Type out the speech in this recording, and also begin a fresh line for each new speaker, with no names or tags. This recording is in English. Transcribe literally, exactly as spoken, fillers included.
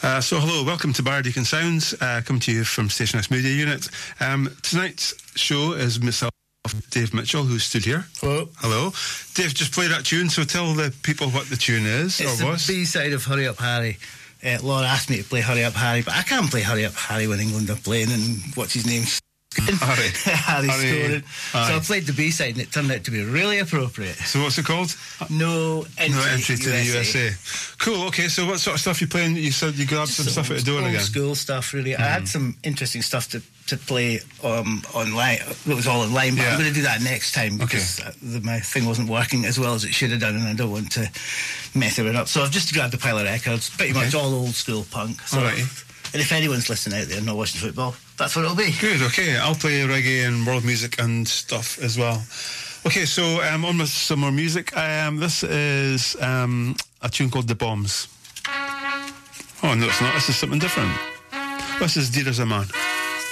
Uh, so hello, welcome to Bardican Sounds, uh, coming to you from Station House Media Unit. Um, tonight's show is myself, Dave Mitchell, who stood here.
Hello.
Hello. Dave, just play that tune, so tell the people what the tune is,
it's
or was.
It's the B-side of Hurry Up Harry. Uh, Laura asked me to play Hurry Up Harry, but I can't play Hurry Up Harry when England are playing and what's his name?
Harry.
Harry scoring.
Aye.
So I played the B-side and it turned out to be really appropriate.
So what's it called?
No Entry,
no entry to
U S A.
the U S A. Cool, okay, so what sort of stuff you playing? You said you grabbed some
Just
stuff out of the door
old
again.
school stuff, really.
Mm-hmm.
I had some interesting stuff to, to play um, online. It was all online, but
yeah.
I'm going to do that next time because
okay.
the, my thing wasn't working as well as it should have done, and I don't want to mess it up. So I've just grabbed a pile of records, pretty okay. much all old school punk. So,
all right.
And if anyone's listening out there and not watching football, that's what it'll be.
Good, okay. I'll play reggae and world music and stuff as well. Okay, so um, on with some more music. Um, this is um, a tune called The Bombs. Oh, no, it's not. This is something different. This is Dear As A Man.